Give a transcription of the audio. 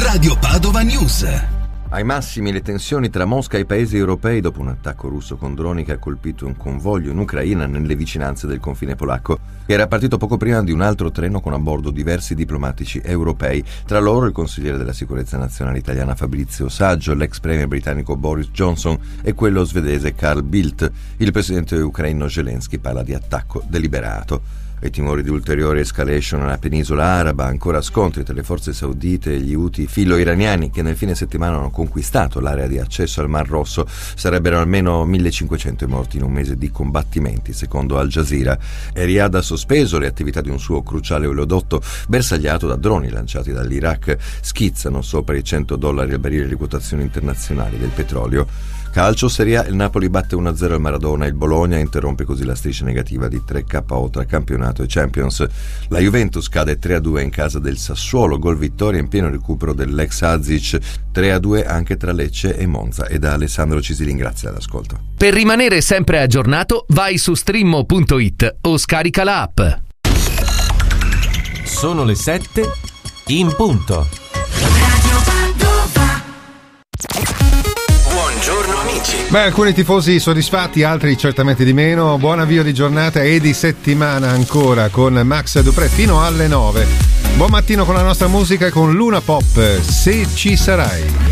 Radio Padova News. Ai massimi le tensioni tra Mosca e i paesi europei dopo un attacco russo con droni che ha colpito un convoglio in Ucraina nelle vicinanze del confine polacco. Era partito poco prima di un altro treno con a bordo diversi diplomatici europei, tra loro il consigliere della sicurezza nazionale italiana Fabrizio Saggio, l'ex premier britannico Boris Johnson e quello svedese Carl Bildt. Il presidente ucraino Zelensky parla di attacco deliberato. I timori di ulteriore escalation nella penisola araba, ancora scontri tra le forze saudite e gli Houthi filo-iraniani che nel fine settimana hanno conquistato l'area di accesso al Mar Rosso. Sarebbero almeno 1500 morti in un mese di combattimenti, secondo Al Jazeera. E Riyadh ha sospeso le attività di un suo cruciale oleodotto bersagliato da droni lanciati dall'Iraq. Schizzano sopra i $100 al barile le quotazioni internazionali del petrolio. Calcio, Serie A, il Napoli batte 1-0 al Maradona, il Bologna interrompe così la striscia negativa di 3 KO tra campionato e Champions. La Juventus cade 3-2 in casa del Sassuolo, gol vittoria in pieno recupero dell'ex Azic, 3-2 anche tra Lecce e Monza. E da Alessandro ci si ringrazia all'ascolto. Per rimanere sempre aggiornato vai su streammo.it o scarica la app. Sono le 7 in punto. Buongiorno amici. Beh, alcuni tifosi soddisfatti, altri certamente di meno. Buon avvio di giornata e di settimana ancora con Max Dupré fino alle 9. Buon mattino con la nostra musica e con Luna Pop, Se ci sarai.